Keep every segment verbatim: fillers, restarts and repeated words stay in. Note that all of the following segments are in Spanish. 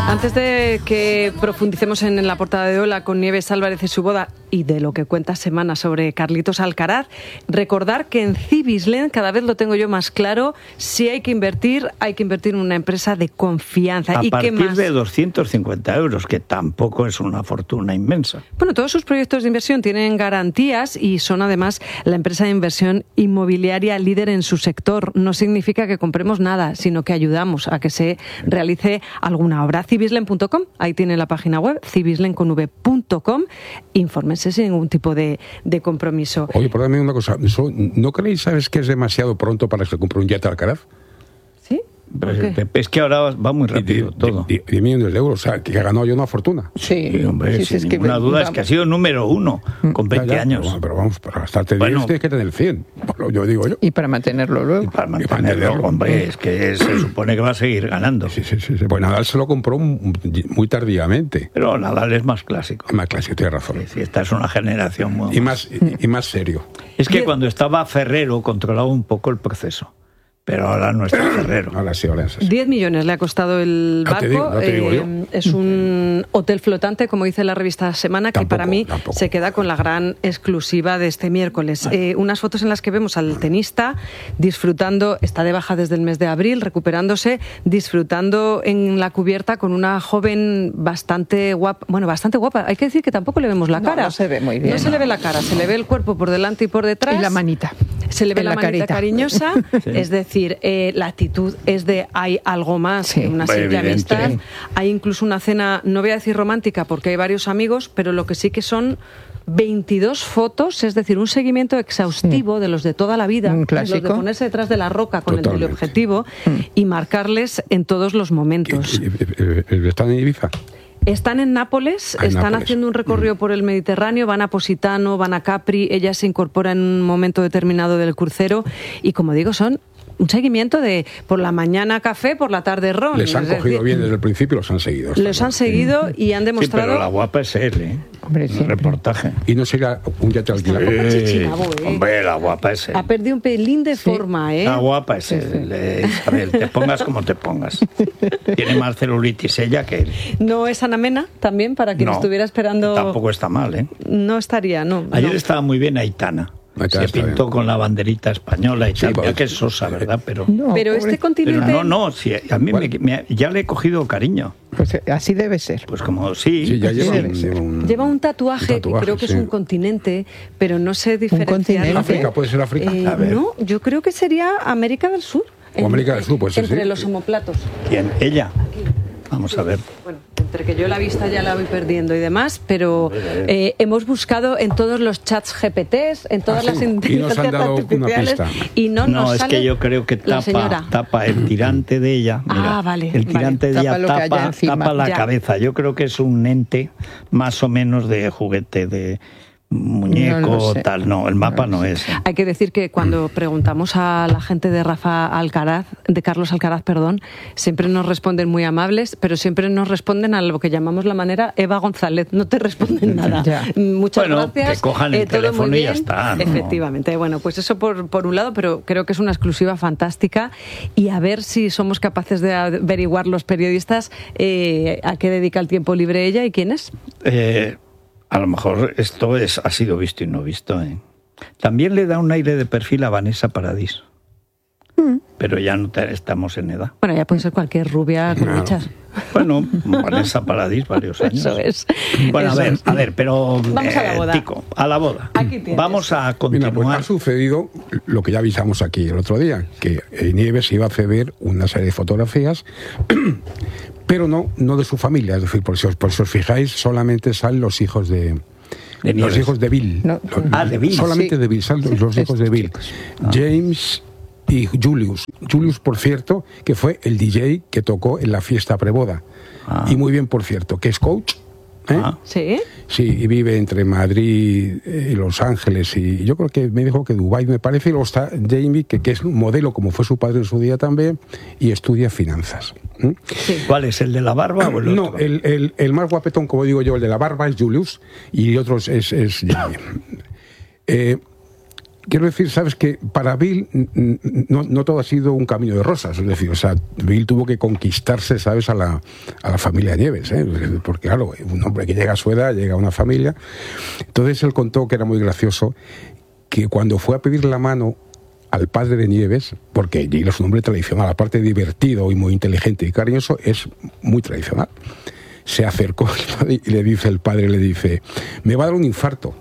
Antes de que profundicemos en la portada de Hola con Nieves Álvarez y su boda y de lo que cuenta Semana sobre Carlitos Alcaraz, recordar que en Cibislen, cada vez lo tengo yo más claro, si hay que invertir, hay que invertir en una empresa de confianza. A ¿Y partir qué más? de doscientos cincuenta euros, que tampoco es una fortuna inmensa. Bueno, todos sus proyectos de inversión tienen garantías y son además la empresa de inversión inmobiliaria líder en su sector. No significa que compremos nada, sino que ayudamos a que se realice alguna obra. Cibislen punto com, ahí tiene la página web, cibislen con v punto com. Infórmense sin ningún tipo de, de compromiso. Oye, perdóname una cosa, ¿no creéis, sabes, que es demasiado pronto para que se compre un yate Alcaraz? ¿Sí? Pues, es que ahora va muy rápido todo. diez millones de euros, o sea, que ha ganado ya una fortuna. Sí, sí hombre, sí, sin es ninguna que, duda, vamos. es que ha sido número uno con veinte Ya, ya, años. Pero, pero vamos, para gastarte Bueno. diez tienes que tener cien, bueno, yo digo yo. Y para mantenerlo luego. Y para mantenerlo, hombre, es que se supone que va a seguir ganando. Sí, sí, sí, sí. Pues Nadal se lo compró muy tardíamente. Pero Nadal es más clásico. Es más clásico, tienes razón. Sí, sí, esta es una generación muy... Y más, y, y más serio. Es que cuando estaba Ferrero controlaba un poco el proceso. Pero ahora no está Ferrero. Ahora sí, ahora sí. diez millones le ha costado el No barco. te digo, no te digo yo. Eh, es un hotel flotante, como dice la revista Semana, que Tampoco, para mí tampoco. se queda con la gran exclusiva de este miércoles. Eh, unas fotos en las que vemos al tenista disfrutando, está de baja desde el mes de abril, recuperándose, disfrutando en la cubierta con una joven bastante guapa. Bueno, bastante guapa. Hay que decir que tampoco le vemos la No, cara. no se ve muy bien, No se no. le ve la cara, se le ve el cuerpo por delante y por detrás. Y la manita. Se le ve En la, la manita carita. cariñosa, es decir, eh, la actitud es de hay algo más Sí, que una hombre, simple evidente. amistad. Hay incluso una cena, no voy a decir romántica porque hay varios amigos, pero lo que sí que son veintidós fotos, es decir, un seguimiento exhaustivo de los de toda la vida, Un los de clásico. ponerse detrás de la roca con Totalmente. el teleobjetivo y marcarles en todos los momentos. ¿Y- y- y- ¿Están en Ibiza? Están en Nápoles, Ah, en están Nápoles. haciendo un recorrido por el Mediterráneo, van a Positano, van a Capri, ella se incorpora en un momento determinado del crucero y, como digo, son un seguimiento de por la mañana café, por la tarde ron. Les han Es cogido decir, bien desde el principio, los han seguido. Los está han claro. seguido y han Sí, demostrado... pero la guapa es él, ¿eh? Hombre, El siempre. reportaje. Y no sería un yate alquilado. poco chichinabo, ¿eh? Hombre, la guapa es él. Ha perdido un pelín de forma, ¿eh? La guapa es él, eh, Isabel. Te pongas como te pongas. Tiene más celulitis ella que él. No es Ana Mena, también, para quien No, estuviera esperando... Tampoco está mal, ¿eh? No estaría, no. Ayer no. estaba muy bien Aitana. Aitana Se está pintó bien. con la banderita española y Sí, tal. pues, Mira que es sosa, ¿verdad? Pero, No, Pero pobre. este pero continente... no, no. Sí, a mí me- me- ya le he cogido cariño. Pues eh, así debe ser. Pues como sí. Sí, ya Sí, lleva debe un, ser. un- Lleva un tatuaje, un tatuaje, que creo que sí. es un continente, pero no sé diferenciar. continente. África, puede ser África. Eh, A ver. no, yo creo que sería América del Sur. O América del Sur, pues sí, Entre sí. los omoplatos. ¿Quién? Ella. Vamos a ver. Bueno, entre que yo la vista ya la voy perdiendo y demás, pero eh, hemos buscado en todos los chats G P Ts, en todas Ah, sí. las Y nos han inteligencias dado una artificiales, pista. y no, No, nos es sale que yo creo que la tapa, señora. tapa el tirante de ella. Mira, Ah, vale, el tirante vale. de ella Tapa lo que haya tapa, encima. tapa la Ya. cabeza. Yo creo que es un ente más o menos de juguete, de muñeco, No lo sé. tal. No, el mapa no, No lo sé. es. ¿eh? Hay que decir que cuando preguntamos a la gente de Rafa Alcaraz, de Carlos Alcaraz, perdón, siempre nos responden muy amables, pero siempre nos responden a lo que llamamos la manera Eva González. No te responden nada. Ya. Muchas Bueno, gracias. que cojan el todo muy teléfono y ya bien. está, ¿no? Efectivamente. Bueno, pues eso por, por un lado, pero creo que es una exclusiva fantástica y a ver si somos capaces de averiguar los periodistas eh, a qué dedica el tiempo libre ella y quién es. Eh, a lo mejor esto es, ha sido visto y no visto. ¿eh? También le da un aire de perfil a Vanessa Paradis. Pero ya no te- estamos en edad. Bueno, ya puede ser cualquier rubia con Claro. muchas. Bueno, Vanessa Paradis, varios años. Eso es. Bueno, Eso a ver, es. a ver, pero... Vamos a la eh, boda. Tico, a la boda. Aquí tienes. Vamos a Mira, pues continuar. ha sucedido lo que ya avisamos aquí el otro día, que eh, Nieves iba a ceder una serie de fotografías, pero no, no de su familia. Es decir, por si os, por si os fijáis, solamente salen los hijos de... De los Nieves. hijos de Bill. No. Los- Ah, de Bill. Solamente Sí. de Bill, salen los hijos de Bill. James y Julius. Julius, por cierto, que fue el D J que tocó en la fiesta preboda. Ah. Y muy bien, por cierto, que es coach. ¿eh? Ah. Sí. Sí, y vive entre Madrid y Los Ángeles, y yo creo que me dijo que Dubái, me parece, y luego está Jamie, que, que es un modelo, como fue su padre en su día también, y estudia finanzas. ¿Mm? ¿Cuál es, el de la barba o el No, otro? el, el, el más guapetón, como digo yo, el de la barba es Julius, y el otro es, es Jamie. Eh, quiero decir, sabes que para Bill no, no todo ha sido un camino de rosas, es decir, o sea, Bill tuvo que conquistarse, sabes, a la, a la familia Nieves, ¿eh? Porque claro, un hombre que llega a su edad, llega a una familia. Entonces él contó que era muy gracioso, que cuando fue a pedir la mano al padre de Nieves, porque Bill es un hombre tradicional, aparte de divertido y muy inteligente y cariñoso, es muy tradicional. Se acercó y le dice el padre, le dice, me va a dar un infarto,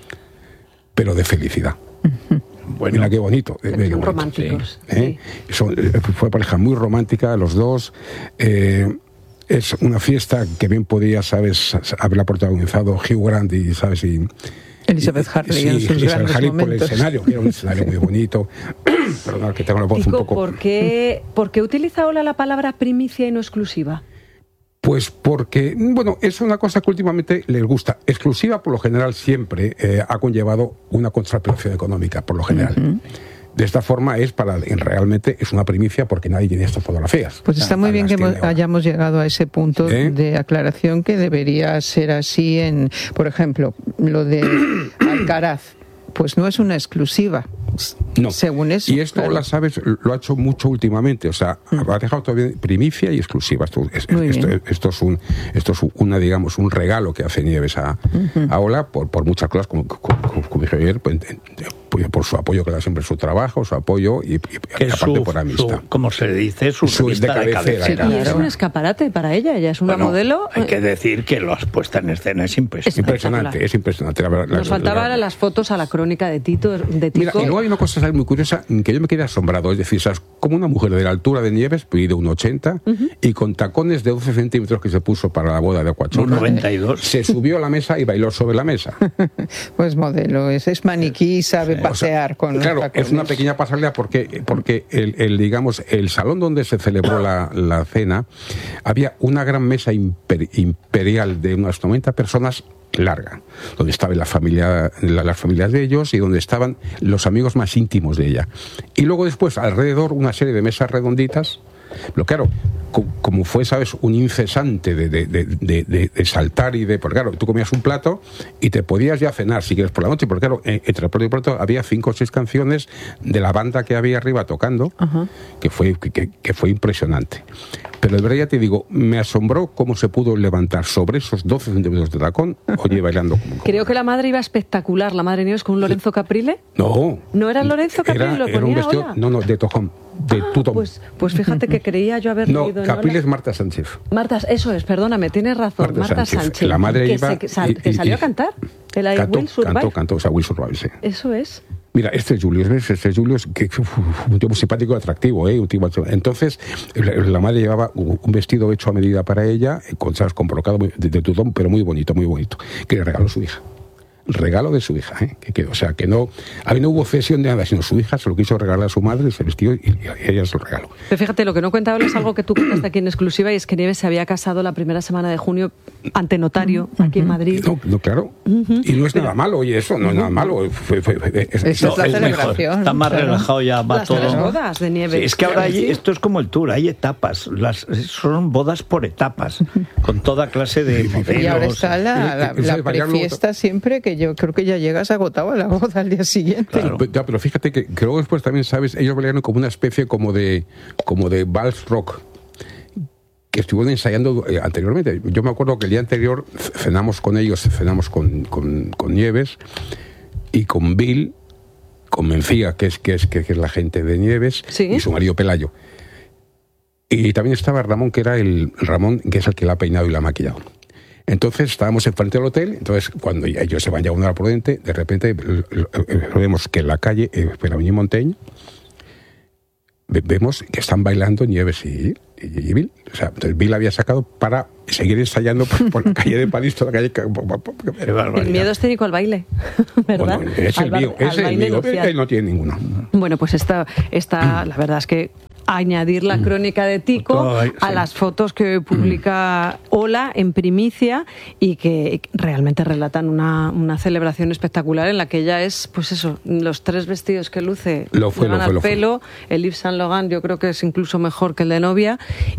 pero de felicidad. Bueno, mira qué bonito. Son qué bonito. románticos. Sí. ¿Eh? Sí. Son, fue pareja muy romántica, los dos. Eh, es una fiesta que bien podía, sabes, haberla protagonizado Hugh Grant y, sabes, y Elizabeth Harley sí, en sus Elizabeth grandes Harley momentos. por el escenario, que era un escenario muy bonito. Perdón, que tengo la voz Tico, un poco... ¿por qué, ¿por qué utiliza Ola la palabra primicia y no exclusiva? Pues porque, bueno, es una cosa que últimamente les gusta. Exclusiva, por lo general, siempre eh, ha conllevado una contraprestación económica, por lo general. Uh-huh. De esta forma es para, realmente es una primicia porque nadie tiene estas fotografías. Pues está muy bien que hemos, hayamos llegado a ese punto ¿Eh? de aclaración, que debería ser así en, por ejemplo, lo de Alcaraz. Pues no es una exclusiva. No. Según eso. Y esto, claro. La sabes, lo ha hecho mucho últimamente. O sea, mm. ha dejado todavía primicia y exclusiva. Esto es, esto, esto es un, esto es una, digamos, un regalo que hace Nieves a, uh-huh. a Ola por, por muchas cosas, como, como, como dije ayer, pues, por su apoyo que da siempre su trabajo, su apoyo y, y aparte su, por amistad. Su, como se dice, su, su revista de cabecera. De cabecera. Sí, y es un escaparate para ella. Ella es una bueno, modelo. Hay que decir que la puesta en escena es impresionante. Es impresionante, es impresionante. La, la, Nos faltaban la, las fotos a la crónica de Tito. De Tico. Mira, y luego hay una cosa muy curiosa que yo me quedé asombrado. Es decir, ¿sabes? Como una mujer de la altura de Nieves, de uno ochenta, uh-huh. y con tacones de doce centímetros que se puso para la boda de Aquachona, noventa y dos. Se subió a la mesa y bailó sobre la mesa. Pues modelo, es, es maniquí, sabe sí. pasear o sea, con claro, los tacones. Es una pequeña pasarela porque, porque el, el, digamos, el salón donde se celebró la, la cena, había una gran mesa imper, imperial de unas noventa personas larga, donde estaba la familia, la, las familias de ellos y donde estaban los amigos más íntimos de ella. Y luego después, alrededor, una serie de mesas redonditas. Pero claro, co- como fue, ¿sabes?, un incesante de, de, de, de, de saltar y de... Porque claro, tú comías un plato y te podías ya cenar si quieres por la noche, porque claro, entre plato y plato había cinco o seis canciones de la banda que había arriba tocando, uh-huh. que, fue, que, que fue impresionante. Pero de verdad ya te digo, me asombró cómo se pudo levantar sobre esos doce centímetros de tacón, oye, bailando como... como... Creo que la madre iba espectacular, la madre Nieves, con un Lorenzo Caprile. No. ¿No era Lorenzo Caprile? Era, ¿Lo era un vestido, Ola? No, no, de tojón, de ah, tutón. Pues, pues fíjate que creía yo haber no, leído en Caprile Ola. es Marta Sánchez. Marta, eso es, perdóname, tienes razón, Marta, Marta Sánchez. Sánchez. La madre que, iba... se, que, sal, y, que salió y, a cantar. El I cantó, Will Survive. Cantó, cantó, o sea, Will Survive, sí. Eso es. Mira, este es Julius, ¿ves? Este es Julius, que uf, un tipo simpático y atractivo, ¿eh? Un tipo, entonces, la, la madre llevaba un vestido hecho a medida para ella, con, ¿sabes?, con brocado de, de tutón, pero muy bonito, muy bonito, que le regaló su hija. Regalo de su hija, ¿eh? que, que, o sea, que no, a mí no hubo cesión de nada, sino su hija se lo quiso regalar a su madre, ese vestido, y, y ella se lo regaló. Pero fíjate, lo que no cuenta es algo que tú contaste aquí en exclusiva, y es que Nieves se había casado la primera semana de junio ante notario, uh-huh. aquí en Madrid. No, no claro. Uh-huh. Y no es Pero, nada malo, oye, eso, no uh-huh. es nada malo. Fue, fue, fue, es, es, no, es mejor. Está más claro. relajado ya, va las todo. Las bodas de Nieves. Sí, es que ahora hay, esto es como el tour, hay etapas, las, son bodas por etapas, con toda clase de modelos. Y ahora está la, la, la, la prefiesta siempre, que yo creo que ya llega llegas agotado a la boda al día siguiente. Claro. Pero, ya, pero fíjate que, que luego después también, ¿sabes? Ellos bailaron como una especie como de como de vals rock que estuvieron ensayando eh, anteriormente. Yo me acuerdo que el día anterior cenamos con ellos, cenamos con, con, con Nieves y con Bill, con Mencía, que es, que es, que es la gente de Nieves, ¿sí?, y su marido Pelayo. Y también estaba Ramón, que era el Ramón, que es el que la ha peinado y la ha maquillado. Entonces estábamos enfrente del hotel, entonces cuando ellos se van ya a una hora prudente, de repente vemos que en la calle, eh, en Avenida Montaigne, vemos que están bailando Nieves y, y, y Bill. O sea, entonces Bill había sacado para seguir ensayando por, por la calle de París, toda la calle... El miedo escénico al baile, ¿verdad? Bueno, es el mío, es el mío, él no tiene ninguno. Bueno, pues esta, esta la verdad es que añadir la crónica de Tico Todo, sí. a las fotos que publica Ola en primicia y que realmente relatan una, una celebración espectacular en la que ella es, pues eso, los tres vestidos que luce lo fue, le van lo fue, al lo fue. pelo, el Yves Saint Laurent yo creo que es incluso mejor que el de novia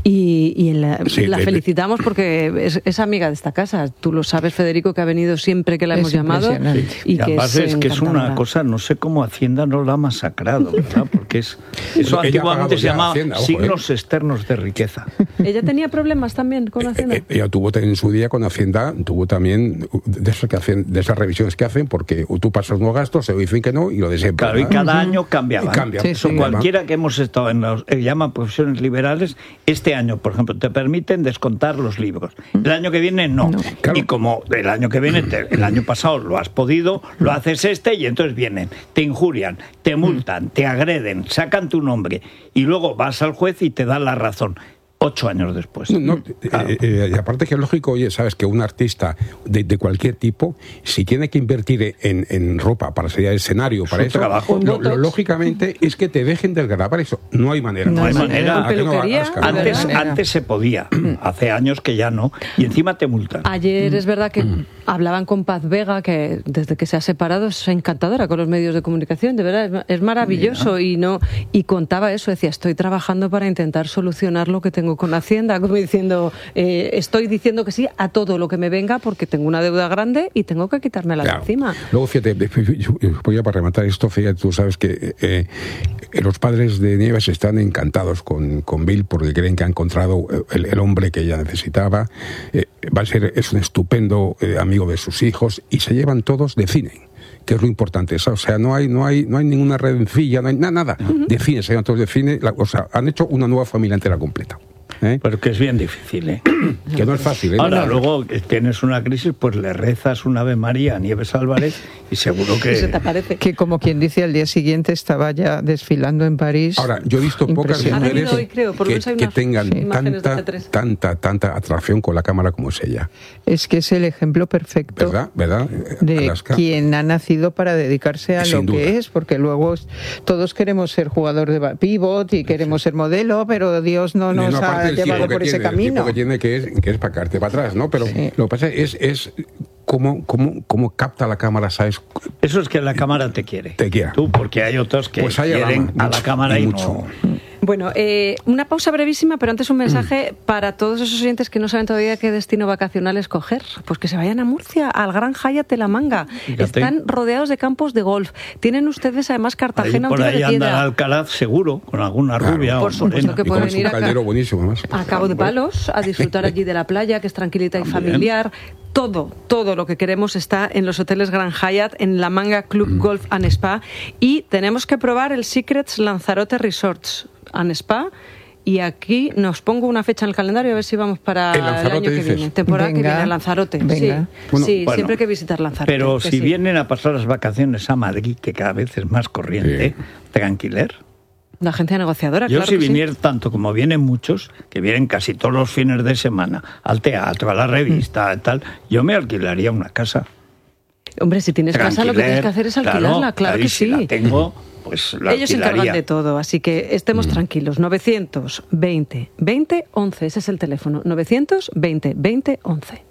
y, y en la, Sí, la de- felicitamos porque es, es amiga de esta casa. Tú lo sabes, Federico, que ha venido siempre que la Es hemos llamado impresionante. y Y que además es, que es una encantadora. cosa, no sé cómo Hacienda no la ha masacrado, ¿verdad? Porque es eso Ella ha pagado antiguamente se ya llamaba Hacienda, ojo, signos externos de riqueza. ¿Ella tenía problemas también con Hacienda? Eh, ella tuvo en su día con Hacienda, tuvo también de esas, que hacen, de esas revisiones que hacen, porque tú pasas unos gastos, se dicen que no, y lo de siempre. Claro, y ¿verdad? cada año cambiaba. Y cambia. Sí, Eso sí. cualquiera que hemos estado en los eh, llaman profesiones liberales, este año, por ejemplo, te permiten descontar los libros. El año que viene no. No. Claro. Y como el año que viene, te- el año pasado lo has podido, lo haces este y entonces vienen, te injurian, te multan, te agreden, sacan tu nombre y luego vas al juez y te dan la razón. Ocho años después. No, no, Claro. eh, eh, y aparte que es lógico, oye, sabes que un artista de, de cualquier tipo, si tiene que invertir en, en ropa para salir al escenario, para Su eso, trabajo. lo, Botox. lo lógicamente es que te dejen de grabar eso. No hay manera. No hay manera. ¿A que no Peluquería, hagas caso? Antes, ¿verdad? antes se podía, hace años que ya no, y encima te multan. Ayer es verdad que hablaban con Paz Vega, que desde que se ha separado es encantadora con los medios de comunicación, de verdad, es ma- es maravilloso y no y contaba eso, decía, estoy trabajando para intentar solucionar lo que tengo con Hacienda, como diciendo, eh, estoy diciendo que sí a todo lo que me venga porque tengo una deuda grande y tengo que quitármela de Claro. encima. Luego, fíjate, voy a para rematar esto, fíjate, tú sabes que eh, eh, los padres de Nieves están encantados con, con Bill porque creen que ha encontrado el, el hombre que ella necesitaba, eh, va a ser, es un estupendo eh, amigo de sus hijos y se llevan todos de cine, que es lo importante, ¿sabes? O sea, no hay, no hay, no hay ninguna redencilla, no hay na- nada, de cine, se llevan todos de cine, la- o sea, han hecho una nueva familia entera completa. ¿eh? Pero que es bien difícil, ¿eh? Que no es fácil, ¿eh? Ahora, No. luego que tienes una crisis, pues le rezas un Ave María a Nieves Álvarez y seguro ¿Qué se te que... aparece? Que como quien dice, al día siguiente estaba ya desfilando en París. Ahora, yo he visto pocas Impresionante. mujeres Ha venido hoy, creo, por lo que, menos hay que unas tengan imágenes de tanta, C tres. tanta, tanta atracción con la cámara como es ella. Es que es el ejemplo perfecto ¿Verdad? ¿Verdad? Eh, de Alaska. quien ha nacido para dedicarse a Sin lo duda. que es, porque luego es- todos queremos ser jugador de ba- pivot y queremos ser modelo, pero Dios no nos No, aparte ha del tipo llevado que por ese tiene, el tipo camino. que tiene que es, que es para caerte para atrás, ¿no? Pero Sí. lo que pasa es, es cómo, cómo, cómo capta la cámara, ¿sabes? Eso es que la cámara te quiere. Te quiere. Tú, porque hay otros que Pues hay quieren la- a la cámara y, mucho. no... Bueno, eh, una pausa brevísima, pero antes un mensaje para todos esos oyentes que no saben todavía qué destino vacacional escoger. Pues que se vayan a Murcia, al Gran Hyatt de la Manga. Fíjate. Están rodeados de campos de golf. Tienen ustedes además Ahí Cartagena, un por tiro ahí de anda piedra. Alcalaz seguro, con alguna Claro. rubia Por o supuesto morena. que Y puede con su venir acá. caldero buenísimo, más. A Cabo de Palos, a disfrutar allí de la playa, que es tranquilita y También. familiar. Todo, todo lo que queremos está en los hoteles Gran Hyatt, en la Manga Club Golf and Spa. Y tenemos que probar el Secrets Lanzarote Resorts and Spa. Y aquí nos pongo una fecha en el calendario a ver si vamos para ¿En el Lanzarote año que dices? viene. Temporada que Venga. viene, Lanzarote. Venga. Sí, Bueno, sí bueno. siempre hay que visitar Lanzarote. Pero que si sí. vienen a pasar las vacaciones a Madrid, que cada vez es más corriente, Sí. tranquiler. La agencia negociadora, Yo claro si que sí. viniera tanto como vienen muchos, que vienen casi todos los fines de semana al teatro, a la revista, tal, yo me alquilaría una casa. Hombre, si tienes casa, lo que tienes que hacer es alquilarla, claro, ahí que si sí. la tengo, pues la Ellos se encargan alquilaría. de todo, así que estemos tranquilos. novecientos veinte veinte once, ese es el teléfono. novecientos veinte veinte once.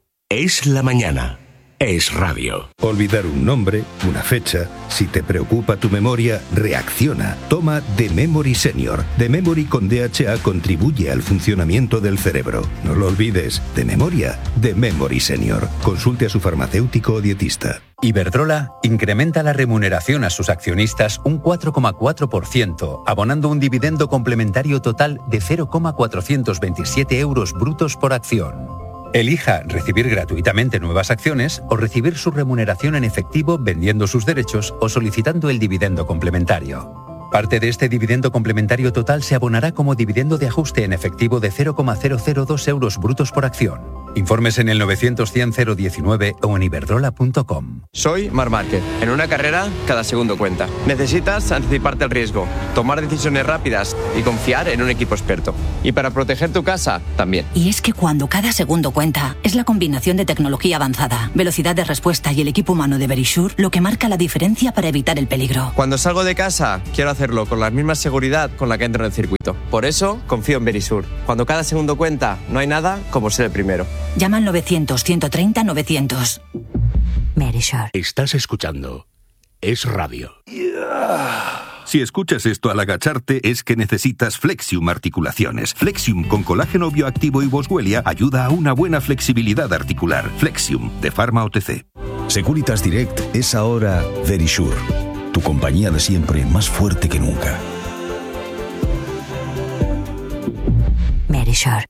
Es la mañana. Es radio. Olvidar un nombre, una fecha. Si te preocupa tu memoria, reacciona. Toma The Memory Senior. The Memory con D H A contribuye al funcionamiento del cerebro. No lo olvides. De memoria, The Memory Senior. Consulte a su farmacéutico o dietista. Iberdrola incrementa la remuneración a sus accionistas un cuatro coma cuatro por ciento, abonando un dividendo complementario total de cero coma cuatrocientos veintisiete euros brutos por acción. Elija recibir gratuitamente nuevas acciones o recibir su remuneración en efectivo vendiendo sus derechos o solicitando el dividendo complementario. Parte de este dividendo complementario total se abonará como dividendo de ajuste en efectivo de cero coma cero cero dos euros brutos por acción. Informes en el novecientos cien cero diecinueve o en iberdrola punto com. Soy Marc Márquez. En una carrera, cada segundo cuenta. Necesitas anticiparte al riesgo, tomar decisiones rápidas y confiar en un equipo experto. Y para proteger tu casa, también. Y es que cuando cada segundo cuenta, es la combinación de tecnología avanzada, velocidad de respuesta y el equipo humano de Verisure lo que marca la diferencia para evitar el peligro. Cuando salgo de casa, quiero hacerlo con la misma seguridad con la que entro en el circuito. Por eso, confío en Verisure. Cuando cada segundo cuenta, no hay nada como ser el primero. Llama al novecientos, ciento treinta, novecientos. Verisure. Estás escuchando Es Radio. Si escuchas esto al agacharte es que necesitas Flexium Articulaciones. Flexium con colágeno bioactivo y boswellia ayuda a una buena flexibilidad articular. Flexium de Pharma O T C. Securitas Direct es ahora Verisure, tu compañía de siempre más fuerte que nunca. Verisure.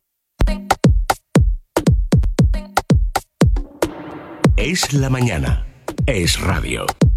Es la mañana. Es Radio.